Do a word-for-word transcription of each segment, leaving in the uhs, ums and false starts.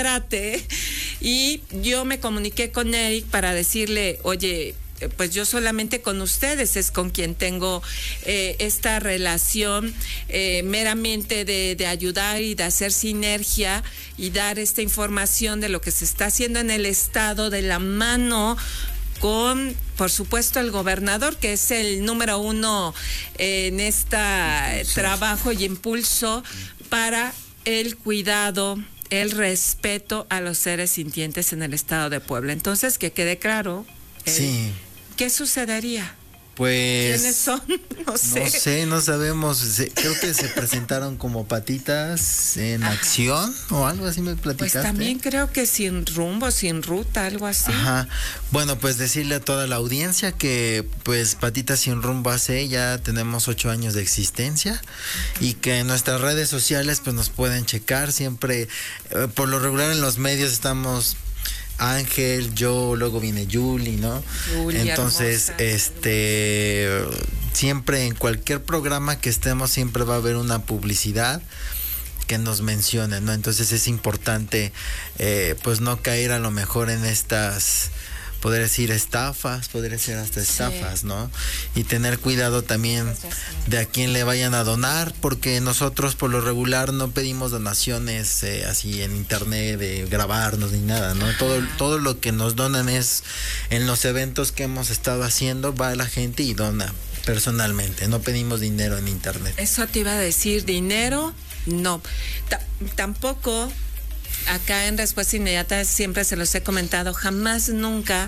espérate. Y yo me comuniqué con Eric para decirle, oye, pues yo solamente con ustedes es con quien tengo eh, esta relación eh, meramente de, de ayudar y de hacer sinergia y dar esta información de lo que se está haciendo en el estado de la mano con, por supuesto, el gobernador, que es el número uno en este trabajo y impulso para el cuidado, el respeto a los seres sintientes en el estado de Puebla. Entonces, que quede claro. Eh, sí. ¿Qué sucedería? Pues... ¿Quiénes son? No sé. No sé, no sabemos. Se, creo que se presentaron como patitas en Ajá. acción o algo así, me platicaste. Pues también creo que sin rumbo, sin ruta, algo así. Ajá. Bueno, pues decirle a toda la audiencia que pues Patitas Sin Rumbo A C ya tenemos ocho años de existencia y que en nuestras redes sociales pues nos pueden checar. Siempre, eh, por lo regular en los medios estamos... Ángel, yo, luego viene Julie, ¿no? Julie, entonces, hermosa. este, siempre en cualquier programa que estemos siempre va a haber una publicidad que nos mencione, ¿no? Entonces es importante, eh, pues no caer a lo mejor en estas, poder decir estafas, podría ser hasta estafas, sí. ¿no? Y tener cuidado también de a quién le vayan a donar, porque nosotros por lo regular no pedimos donaciones eh, así en internet, de grabarnos ni nada, ¿no? Todo, todo lo que nos donan es en los eventos que hemos estado haciendo, va la gente y dona personalmente, no pedimos dinero en internet. Eso te iba a decir, dinero, no. T- tampoco... Acá en Respuesta Inmediata siempre se los he comentado, jamás nunca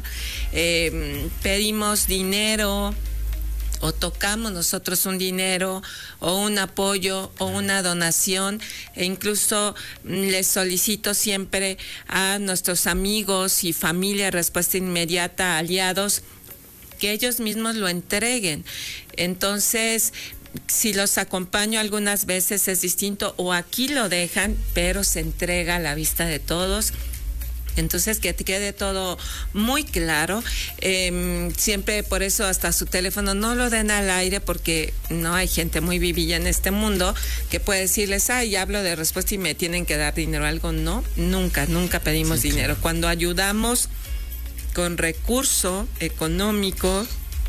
eh, pedimos dinero o tocamos nosotros un dinero o un apoyo o una donación, e incluso les solicito siempre a nuestros amigos y familia Respuesta Inmediata, aliados, que ellos mismos lo entreguen. Entonces, si los acompaño algunas veces es distinto, o aquí lo dejan, pero se entrega a la vista de todos. Entonces, que te quede todo muy claro. Eh, siempre por eso hasta su teléfono no lo den al aire, porque no hay gente muy vivilla en este mundo que puede decirles, ay, hablo de Respuesta y me tienen que dar dinero o algo. No, nunca, nunca pedimos sí, dinero. Claro. Cuando ayudamos con recurso económico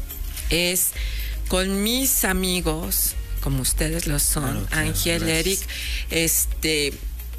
es con mis amigos, como ustedes lo son, claro, claro, Ángel, gracias. Eric, este,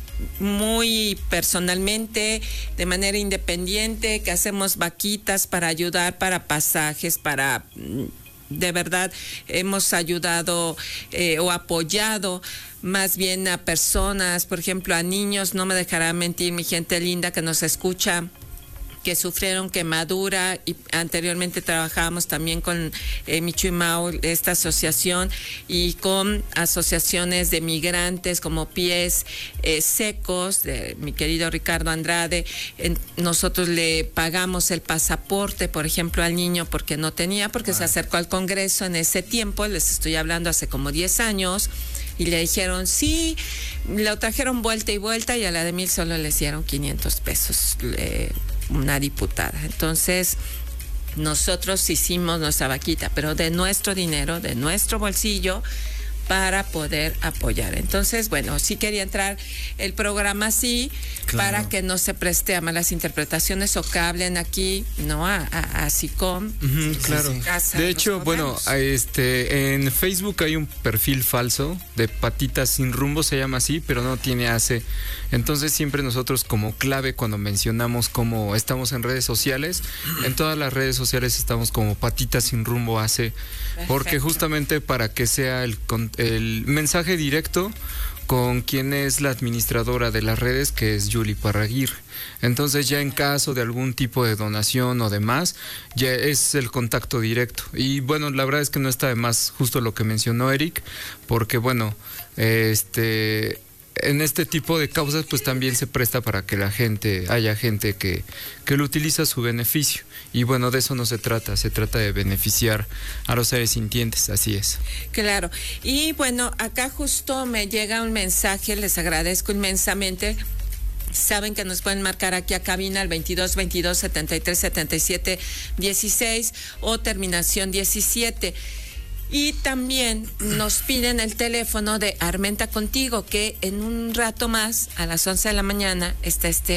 muy personalmente, de manera independiente, que hacemos vaquitas para ayudar, para pasajes, para... De verdad, hemos ayudado eh, o apoyado más bien a personas, por ejemplo, a niños, no me dejará mentir mi gente linda que nos escucha, que sufrieron quemadura, y anteriormente trabajábamos también con eh, Michu y Mau, esta asociación, y con asociaciones de migrantes como Pies eh, Secos, de mi querido Ricardo Andrade. En, nosotros le pagamos el pasaporte, por ejemplo, al niño porque no tenía, porque wow. se acercó al Congreso en ese tiempo, les estoy hablando hace como diez años, y le dijeron, sí, lo trajeron vuelta y vuelta, y a la de mil solo les dieron quinientos pesos. Eh, una diputada. Entonces, nosotros hicimos nuestra vaquita, pero de nuestro dinero, de nuestro bolsillo, para poder apoyar. Entonces, bueno, sí quería entrar el programa así, claro. para que no se preste a malas interpretaciones o que hablen aquí, ¿no? A, a, a SICOM. Uh-huh, claro. Sí, sí. De hecho, bueno, este, en Facebook hay un perfil falso de Patitas Sin Rumbo, se llama así, pero no tiene A C. Entonces, siempre nosotros como clave cuando mencionamos cómo estamos en redes sociales, en todas las redes sociales estamos como Patitas Sin Rumbo A C. Perfecto. Porque justamente para que sea el, el mensaje directo con quien es la administradora de las redes, que es Julie Parraguirre. Entonces ya en caso de algún tipo de donación o demás, ya es el contacto directo. Y bueno, la verdad es que no está de más justo lo que mencionó Eric, porque bueno, este... en este tipo de causas pues también se presta para que la gente, haya gente que, que lo utiliza a su beneficio, y bueno, de eso no se trata, se trata de beneficiar a los seres sintientes, así es. Claro, y bueno, acá justo me llega un mensaje, les agradezco inmensamente. Saben que nos pueden marcar aquí a cabina al veintidós veintidós setenta y tres setenta y siete dieciséis o terminación diecisiete. Y también nos piden el teléfono de Armenta Contigo, que en un rato más, a las once de la mañana, está este